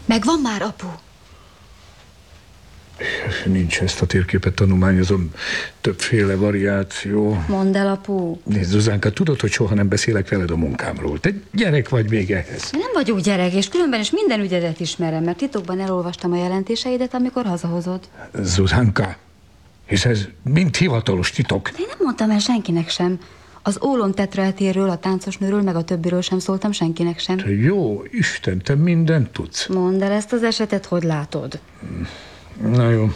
Megvan már, apu? Nincs, ezt a térképet tanulmányozom. Többféle variáció. Mondd el, apu. Nézd, Zuzánka, tudod, hogy soha nem beszélek veled a munkámról. Te gyerek vagy még ehhez. Nem vagyok gyerek, és különben is minden ügyedet ismerem, mert titokban elolvastam a jelentéseidet, amikor hazahozod. Zuzánka, hisz ez mind hivatalos titok. De én nem mondtam el senkinek sem. Az ólom tetraetérről, a táncosnőről, meg a többiről sem szóltam senkinek sem. Te jó Isten, te mindent tudsz. Mondd el ezt az esetet, hogy látod. Na jó.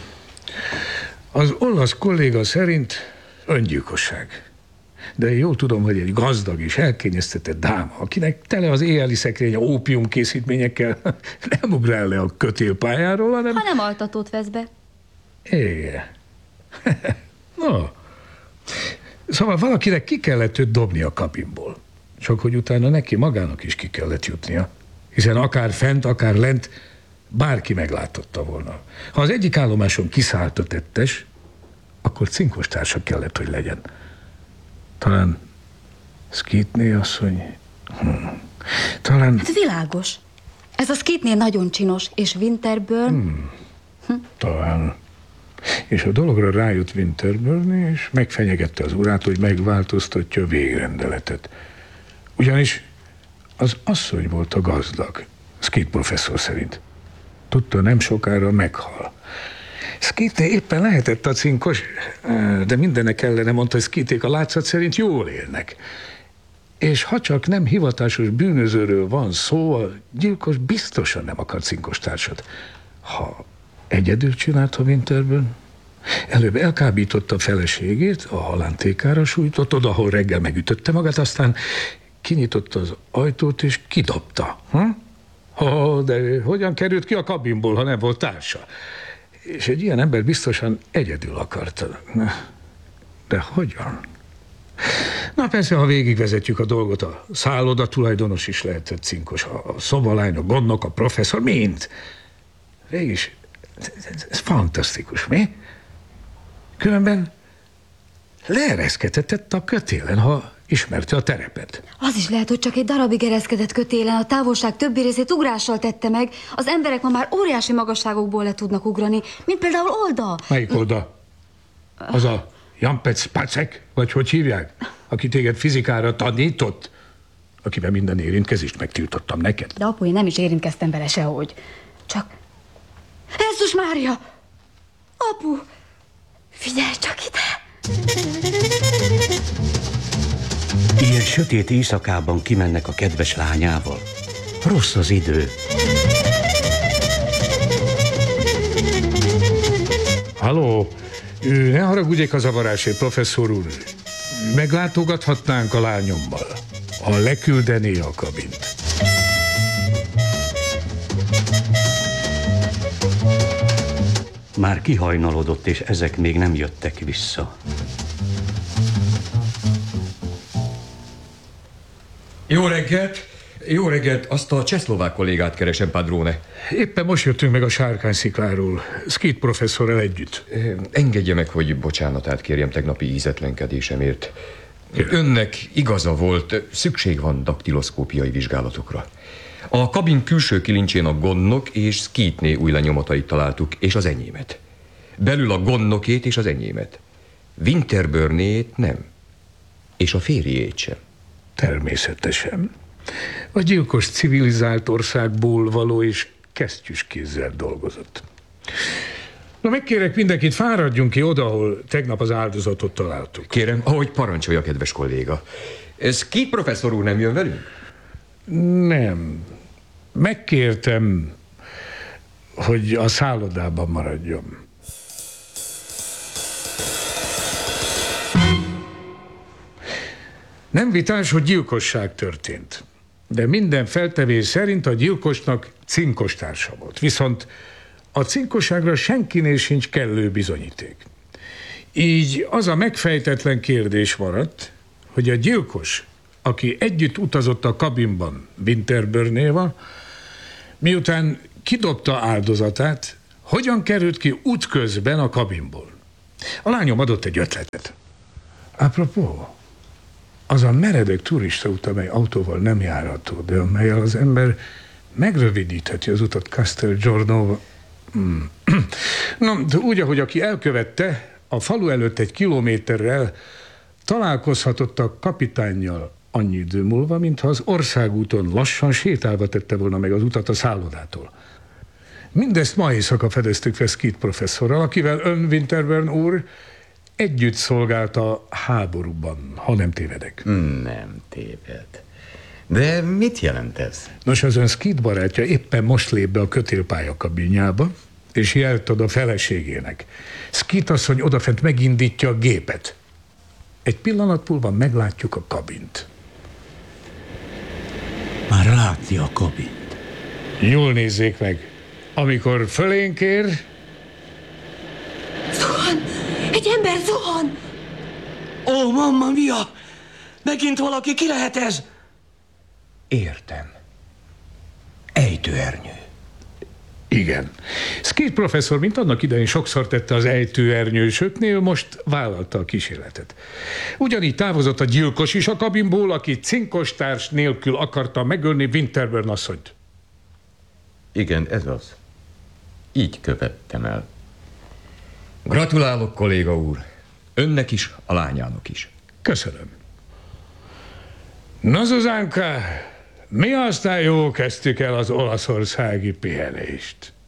Az olasz kolléga szerint öngyilkosság. De én jól tudom, hogy egy gazdag és elkényeztetett dáma, akinek tele az éjjeli szekrénye ópium készítményekkel, nem ugrál le a kötélpályáról, hanem... Ha nem altatót vesz be. Igen. No. Szóval valakinek ki kellett őt dobni a kabinból. Csak hogy utána neki magának is ki kellett jutnia. Hiszen akár fent, akár lent bárki meglátotta volna. Ha az egyik állomáson kiszállt a tettes, akkor cinkos társa kellett, hogy legyen. Talán Skitné asszony... Talán... Hát világos. Ez a Skitné nagyon csinos, és Winterburn... Talán... És a dologra rájött Winterburn, és megfenyegette az urát, hogy megváltoztatja a végrendeletet. Ugyanis az asszony volt a gazdag, Skit professzor szerint. Tudta, nem sokára meghal. Skitné éppen lehetett a cinkos, de mindennek ellene mondta, hogy Skiték a látszat szerint jól élnek. És ha csak nem hivatásos bűnözőről van szó, a gyilkos biztosan nem akar cinkos társat. Ha egyedül csinálta Winterburn, előbb elkábította a feleségét, a halántékára sújtott, oda, ahol reggel megütötte magát, aztán kinyitotta az ajtót és kidobta. De hogyan került ki a kabinból, ha nem volt társa? És egy ilyen ember biztosan egyedül akarta. De hogyan? Na persze, ha végigvezetjük a dolgot, a szálloda tulajdonos is lehetett cinkos, a szobalány, a gondnok, a professzor, mind. Végis, ez fantasztikus, mi? Különben leereszkedhetett a kötélen, ha ismerte a terepet. Az is lehet, hogy csak egy darabig ereszkedett kötélen, a távolság többi részét ugrással tette meg. Az emberek ma már óriási magasságokból le tudnak ugrani, mint például Olda. Melyik Olda? Az a Jampec Pacek, vagy hogy hívják? Aki téged fizikára tanított? Akivel minden érintkezést megtiltottam neked. De apu, én nem is érintkeztem bele sehogy. Csak... Jézus Mária! Apu! Figyelj csak ide! Ilyen sötét éjszakában kimennek a kedves lányával. Rossz az idő. Halló! Ne haragudjék a zavarásért, professzor úr. Meglátogathatnánk a lányommal, ha leküldené a kabint. Már kihajnalodott, és ezek még nem jöttek vissza. Jó reggelt! Jó reggelt! Azt a csehszlovák kollégát keresem, padrone. Éppen most jöttünk meg a Sárkányszikláról, Skit professzorral együtt. Engedje meg, hogy bocsánatát kérjem tegnapi ízetlenkedésemért. Önnek igaza volt, szükség van daktiloszkópiai vizsgálatokra. A kabin külső kilincsén a gondnok és Skitné új lenyomatait találtuk, és az enyémet. Belül a gondnokét és az enyémet. Winterburnét nem. És a férjét sem. Természetesen. A gyilkos civilizált országból való és kesztyűs kézzel dolgozott. Na, megkérek mindenkit, fáradjunk ki oda, ahol tegnap az áldozatot találtuk. Kérem, ahogy parancsolja, kedves kolléga. Skit professzor úr nem jön velünk? Nem. Megkértem, hogy a szállodában maradjon. Nem vitás, hogy gyilkosság történt. De minden feltevés szerint a gyilkosnak cinkos társa volt. Viszont a cinkosságra senkinél sincs kellő bizonyíték. Így az a megfejtetlen kérdés maradt, hogy a gyilkos, aki együtt utazott a kabinban Winterburnéval, miután kidobta áldozatát, hogyan került ki útközben a kabinból. A lányom adott egy ötletet. Apropó, az a meredek turistaút, amely autóval nem járható, de amelyel az ember Megrövidítheti az utat Castel Giornova. No, de úgy, ahogy aki elkövette, a falu előtt 1 kilométerrel találkozhatott a kapitánnyal annyi idő múlva, mintha az országúton lassan sétálva tette volna meg az utat a szállodától. Mindezt ma éjszaka fedeztük fel Skeet professzorral, akivel ön, Winterburn úr, együtt szolgált a háborúban, ha nem tévedek. Nem téved. De mit jelent ez? Nos, az ön Skeet barátja éppen most lép be a kötélpálya kabinjába, és jelt ad a feleségének. Skeet asszony odafent megindítja a gépet. Egy pillanat múlva meglátjuk a kabint. Már látja a kabint. Jól nézzék meg. Amikor fölénk ér, Zuhan! Egy ember zuhan! Ó, mamma mia! Megint valaki, ki lehet ez? Értem. Ejtőernyő. igen. Skeet professzor, mint annak idején sokszor tette az ejtőernyősöknél, most vállalta a kísérletet. Ugyanígy távozott a gyilkos is a kabinból, aki cinkostárs nélkül akarta megölni Winterburn asszonyt. Igen, ez az. Így követtem el. Gratulálok, kolléga úr. Önnek is, a lányának is. Köszönöm. Na, Zuzánka, mi aztán jól kezdtük el az olaszországi pihenést.